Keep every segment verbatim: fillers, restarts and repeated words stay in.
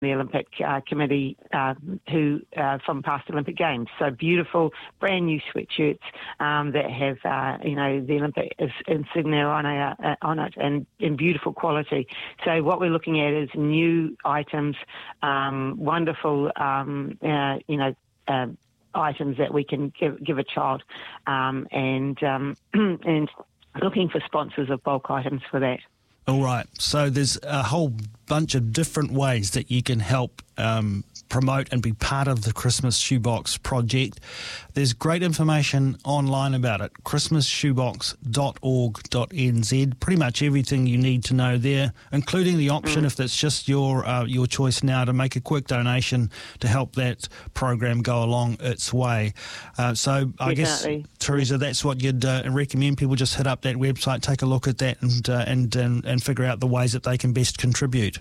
the Olympic uh, Committee uh, who uh, from past Olympic Games. So beautiful, brand new sweatshirts um, that have, uh, you know, the Olympic insignia on, a, uh, on it and in beautiful quality. So what we're looking at is new items, um, wonderful, um, uh, you know, uh, items that we can give, give a child, um, and um, and looking for sponsors of bulk items for that. All right. So there's a whole bunch of different ways that you can help um, promote and be part of the Christmas Shoebox project. There's great information online about it, christmas shoebox dot org dot n z. Pretty much everything you need to know there, including the option, mm. if that's just your uh, your choice now, to make a quick donation to help that program go along its way. Uh, so I Definitely. guess, Teresa, that's what you'd uh, recommend people just hit up that website, take a look at that, and uh, and, and and figure out the ways that they can best contribute.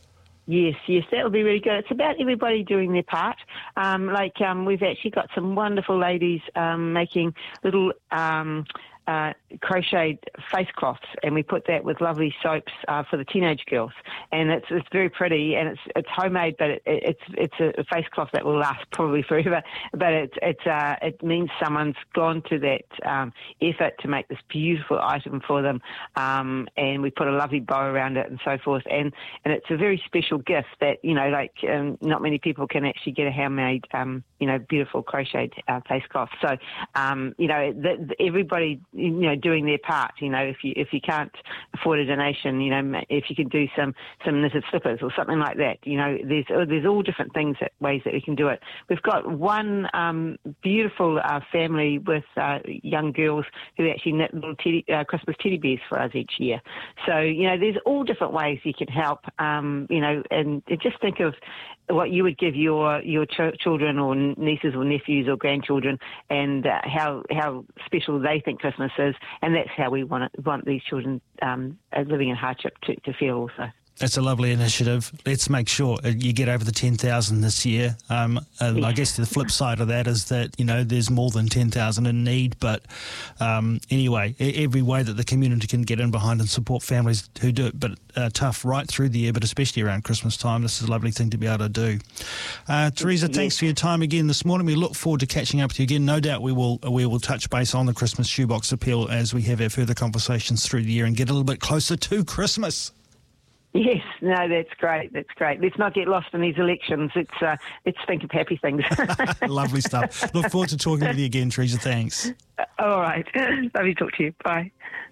Yes, yes, that would be really good. It's about everybody doing their part. Um, like um, we've actually got some wonderful ladies um, making little um, uh, crocheted face cloths, and we put that with lovely soaps uh, for the teenage girls. And it's it's very pretty, and it's it's homemade, but it, it's it's a face cloth that will last probably forever. But it's it's uh, it means someone's gone to that um, effort to make this beautiful item for them, um, and we put a lovely bow around it and so forth. And and it's a very special gift that, you know, like um, not many people can actually get a handmade, um, you know, beautiful crocheted uh, face cloth. So um, you know, the, the, everybody, you know, doing their part. You know, if you if you can't afford a donation, you know, if you can do some some knitted slippers or something like that. You know, there's there's all different things that ways that we can do it. We've got one um, beautiful uh, family with uh, young girls who actually knit little teddy, uh, Christmas teddy bears for us each year. So you know, there's all different ways you can help. Um, you know, and just think of what you would give your your ch- children or nieces or nephews or grandchildren, and uh, how how special they think Christmas is, and that's how we want it, want these children um, living in hardship to, to feel also. It's a lovely initiative. Let's make sure you get over the ten thousand this year. Um, and I guess the flip side of that is that, you know, there's more than ten thousand in need. But um, anyway, every way that the community can get in behind and support families who do it, but uh, tough right through the year, but especially around Christmas time, this is a lovely thing to be able to do. Uh, Teresa, yes. Thanks for your time again this morning. We look forward to catching up with you again. No doubt we will we will touch base on the Christmas Shoebox Appeal as we have our further conversations through the year and get a little bit closer to Christmas. Yes, no, that's great. That's great. Let's not get lost in these elections. It's uh, let's think of happy things. Lovely stuff. Look forward to talking with you again, Teresa. Thanks. All right. Lovely to talk to you. Bye.